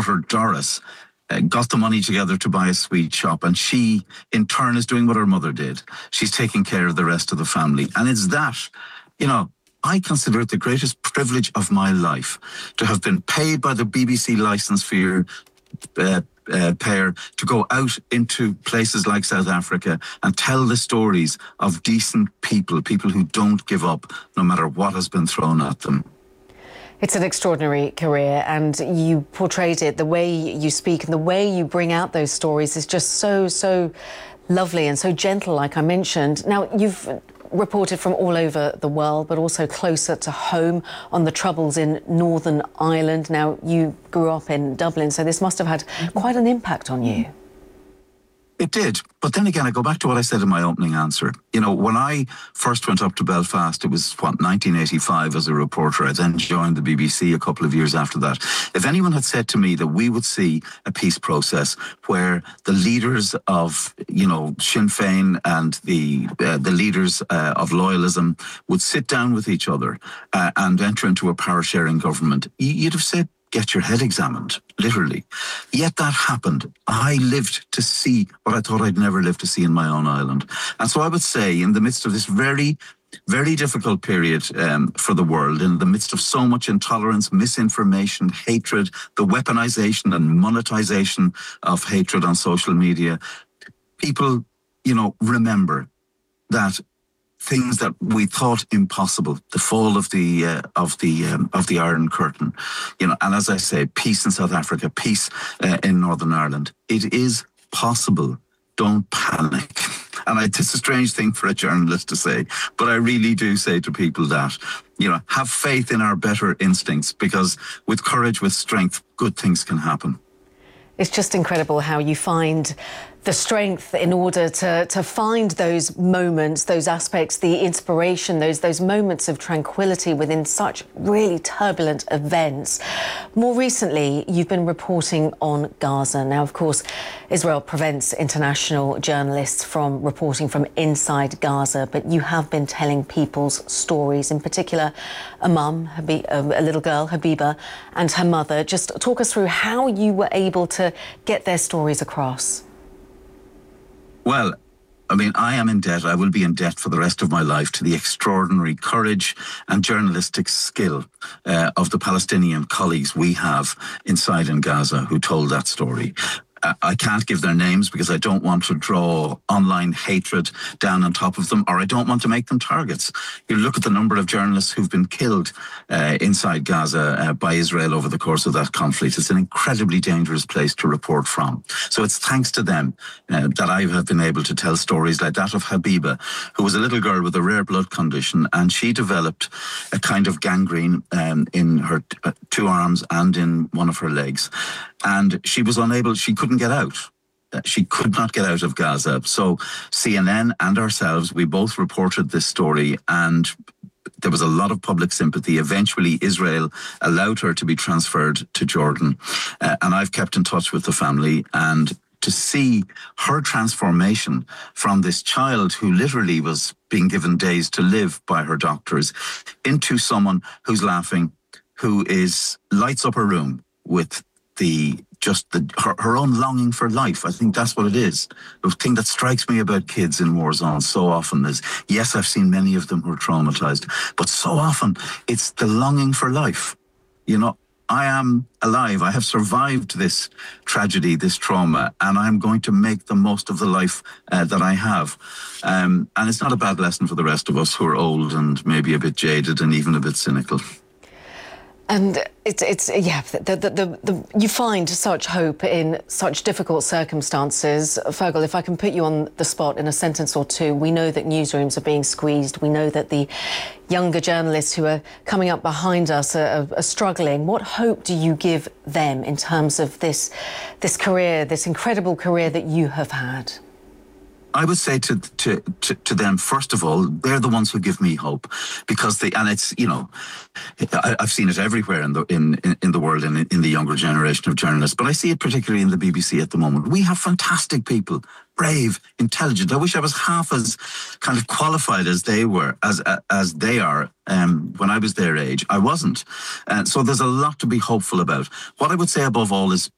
daughter, Doris, got the money together to buy a sweet shop, and she, in turn, is doing what her mother did. She's taking care of the rest of the family. And it's that, I consider it the greatest privilege of my life to have been paid by the BBC licence fee payer to go out into places like South Africa and tell the stories of decent people who don't give up no matter what has been thrown at them. It's an extraordinary career, and you portrayed it, the way you speak and the way you bring out those stories is just so lovely and so gentle, like I mentioned. Now, you've reported from all over the world, but also closer to home on the troubles in Northern Ireland. Now, you grew up in Dublin, so this must have had quite an impact on you. It did. But then again, I go back to what I said in my opening answer. When I first went up to Belfast, it was, 1985 as a reporter. I then joined the BBC a couple of years after that. If anyone had said to me that we would see a peace process where the leaders of, Sinn Féin and the leaders of loyalism would sit down with each other and enter into a power-sharing government, you'd have said, get your head examined, literally. Yet that happened. I lived to see what I thought I'd never live to see in my own island. And so I would say, in the midst of this very, very difficult period for the world, in the midst of so much intolerance, misinformation, hatred, the weaponization and monetization of hatred on social media, people, remember that things that we thought impossible, the fall of the Iron Curtain, and as I say, peace in South Africa, peace in Northern Ireland. It is possible. Don't panic. And it's a strange thing for a journalist to say, but I really do say to people that, have faith in our better instincts, because with courage, with strength, good things can happen. It's just incredible how you find the strength in order to find those moments, those aspects, the inspiration, those moments of tranquility within such really turbulent events. More recently, you've been reporting on Gaza. Now, of course, Israel prevents international journalists from reporting from inside Gaza, but you have been telling people's stories, in particular a mum, a little girl, Habiba, and her mother. Just talk us through how you were able to get their stories across. Well, I am in debt. I will be in debt for the rest of my life to the extraordinary courage and journalistic skill of the Palestinian colleagues we have inside in Gaza who told that story. I can't give their names because I don't want to draw online hatred down on top of them, or I don't want to make them targets. You look at the number of journalists who've been killed inside Gaza by Israel over the course of that conflict. It's an incredibly dangerous place to report from. So it's thanks to them that I have been able to tell stories like that of Habiba, who was a little girl with a rare blood condition, and she developed a kind of gangrene in her two arms and in one of her legs. And she was unable, she couldn't get out. She could not get out of Gaza. So CNN and ourselves, we both reported this story, and there was a lot of public sympathy. Eventually, Israel allowed her to be transferred to Jordan. And I've kept in touch with the family, and to see her transformation from this child who literally was being given days to live by her doctors into someone who's laughing, who lights up her room with her own longing for life. I think that's what it is. The thing that strikes me about kids in war zones so often is, yes, I've seen many of them who are traumatized, but so often it's the longing for life. I am alive. I have survived this tragedy, this trauma, and I'm going to make the most of the life that I have. And it's not a bad lesson for the rest of us who are old and maybe a bit jaded and even a bit cynical. And you find such hope in such difficult circumstances. Fergal, if I can put you on the spot in a sentence or two, we know that newsrooms are being squeezed. We know that the younger journalists who are coming up behind us are struggling. What hope do you give them in terms of this career, this incredible career that you have had? I would say to them, first of all, they're the ones who give me hope, because I've seen it everywhere in the world and in the younger generation of journalists, but I see it particularly in the BBC at the moment. We have fantastic people, brave, intelligent. I wish I was half as kind of qualified as they were, as they are. When I was their age, I wasn't. So there's a lot to be hopeful about. What I would say above all is